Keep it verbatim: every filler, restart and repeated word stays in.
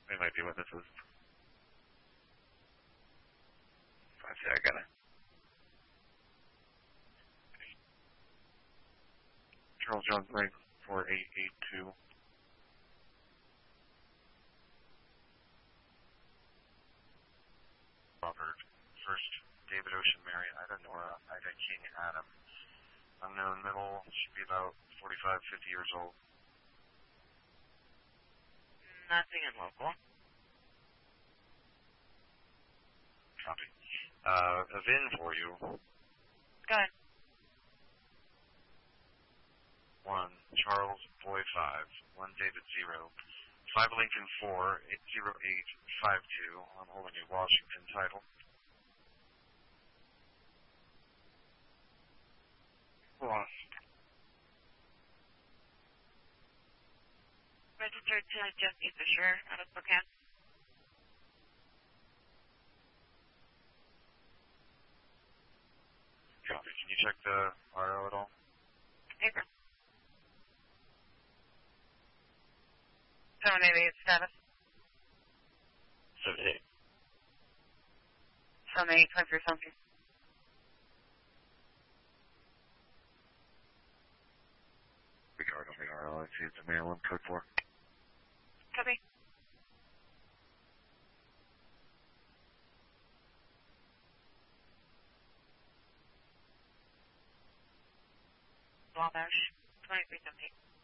They might be witnesses. I see, I got it. Charles John's nine four eight eight two. Robert. First, David Ocean, Mary, Ida Nora, Ida King, Adam. Unknown middle, should be about forty-five, fifty years old. Nothing in local. Copy. Uh, a V I N for you. Go ahead. One, Charles Boy five, one David zero, five Lincoln four, eight zero eight five two. I'm holding a Washington title. Lost. Registered to Jesse Fisher out of Spokane. Copy. Can you check the R O at all? Paper. seven eight eight status. seven eight. seven eight five three something. Regard on the R O. I see it's a Maryland code four. Copy. Wabash, twenty-three seventeen.